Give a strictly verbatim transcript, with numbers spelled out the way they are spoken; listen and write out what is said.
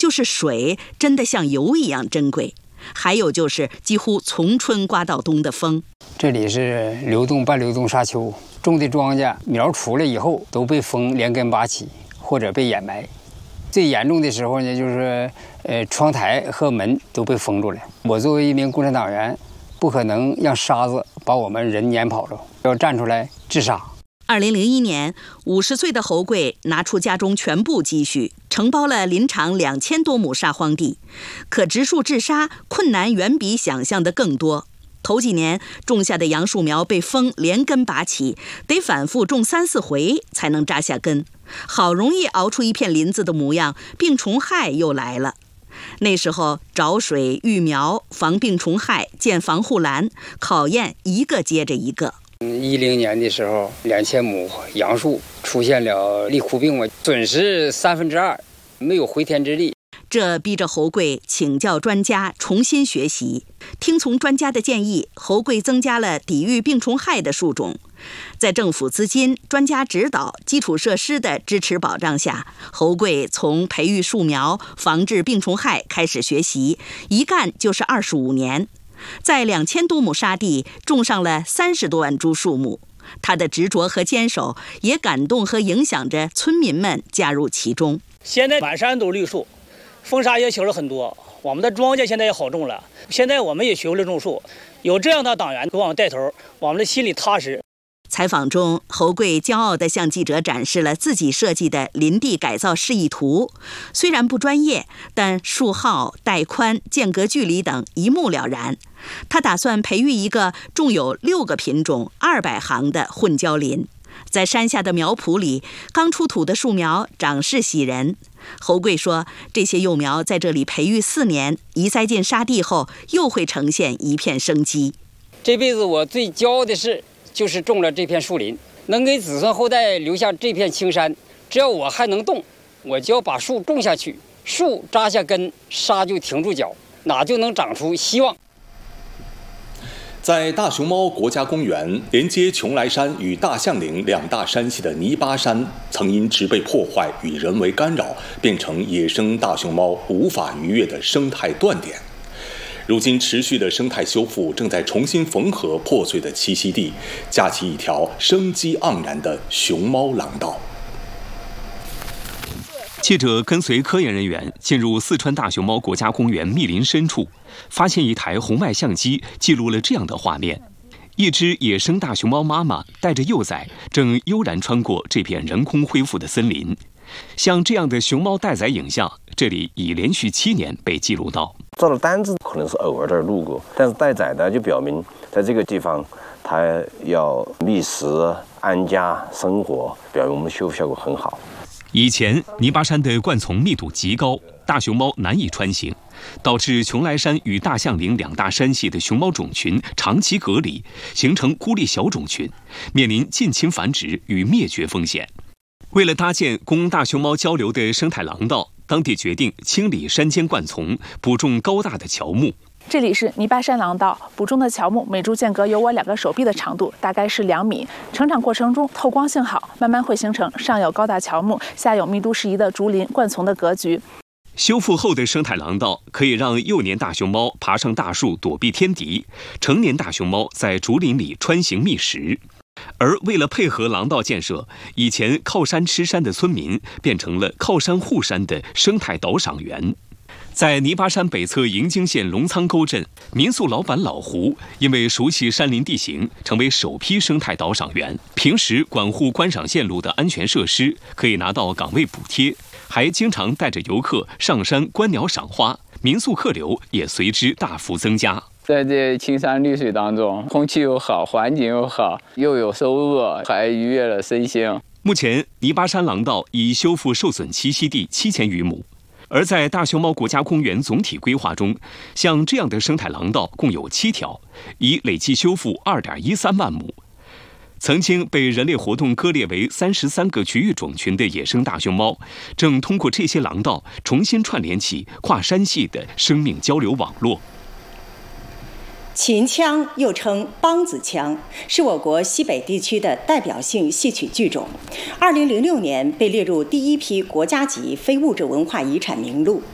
就是水真的像油一样珍贵，还有就是几乎从春刮到冬的风。 这里是流动半流动沙丘，种的庄稼苗出来以后都被风连根拔起，或者被掩埋。最严重的时候呢，就是呃窗台和门都被封住了。我作为一名共产党员，不可能让沙子把我们人撵跑了，要站出来治沙。 二零零一年，五十岁的侯贵拿出家中全部积蓄，承包了林场两千多亩沙荒地，可植树治沙困难远比想象的更多。头几年种下的杨树苗被风连根拔起，得反复种三四回才能扎下根。好容易熬出一片林子的模样，病虫害又来了。那时候找水、育苗、防病虫害、建防护栏，考验一个接着一个。 一零年的时候，两千亩杨树出现了立枯病，损失三分之二，没有回天之力。 这逼着侯贵请教专家，重新学习。听从专家的建议，侯贵增加了抵御病虫害的树种。在政府资金、专家指导、基础设施的支持保障下，侯贵从培育树苗、防治病虫害开始学习，一干就是二十五年。在两千多亩沙地种上了三十多万株树木，他的执着和坚守也感动和影响着村民们加入其中。 现在满山都绿树，风沙也修了很多，我们的庄稼现在也好种了。现在我们也学会了种树，有这样的党员给我们带头，我们的心里踏实。 采访中，侯贵骄傲地向记者展示了自己设计的林地改造示意图。虽然不专业，但树号、带宽、间隔距离等一目了然。他打算培育一个种有六个品种、二百行的混交林。在山下的苗圃里，刚出土的树苗长势喜人。侯贵说，这些幼苗在这里培育四年，移栽进沙地后，又会呈现一片生机。 这辈子我最骄傲的事，就是种了这片树林，能给子孙后代留下这片青山。只要我还能动，我就要把树种下去。树扎下根，沙就停住脚，哪就能长出希望。 在大熊猫国家公园连接邛崃山与大象岭两大山系的泥巴山，曾因植被破坏与人为干扰，变成野生大熊猫无法逾越的生态断点。如今持续的生态修复正在重新缝合破碎的栖息地，架起一条生机盎然的熊猫廊道。 记者跟随科研人员进入四川大熊猫国家公园密林深处，发现一台红外相机记录了这样的画面：一只野生大熊猫妈妈带着幼崽正悠然穿过这片人工恢复的森林。像这样的熊猫待崽影像，这里已连续七年被记录到。 照了单子可能是偶尔的路过，但是待崽呢，就表明在这个地方它要觅食、安家、生活，表明我们的修复效果很好。 以前泥巴山的灌丛密度极高，大熊猫难以穿行，导致邛崃山与大象岭两大山系的熊猫种群长期隔离，形成孤立小种群，面临近亲繁殖与灭绝风险。为了搭建供大熊猫交流的生态廊道，当地决定清理山间灌丛，补种高大的乔木。 这里是泥巴山廊道，补种的乔木每株间隔有我两个手臂的长度，大概是两米。成长过程中透光性好，慢慢会形成上有高大乔木，下有密度适宜的竹林灌丛的格局。 修复后的生态廊道可以让幼年大熊猫爬上大树躲避天敌，成年大熊猫在竹林里穿行觅食。而为了配合廊道建设，以前靠山吃山的村民变成了靠山护山的生态导赏员。在泥巴山北侧营京县龙仓沟镇，民宿老板老胡因为熟悉山林地形，成为首批生态导赏员。平时管护观赏线路的安全设施，可以拿到岗位补贴，还经常带着游客上山观鸟赏花，民宿客流也随之大幅增加。 在这青山绿水当中，空气又好，环境又好，又有收获，还愉悦了身心。 目前，泥巴山廊道已修复受损栖息地七千余亩。而在大熊猫国家公园总体规划中，像这样的生态廊道共有七条，已累计修复 二点一三万亩。曾经被人类活动割裂为三十三个区域种群的野生大熊猫，正通过这些廊道重新串联起跨山系的生命交流网络。 秦腔又称梆子腔，是我国西北地区的代表性戏曲剧种。二零零六年被列入第一批国家级非物质文化遗产名录。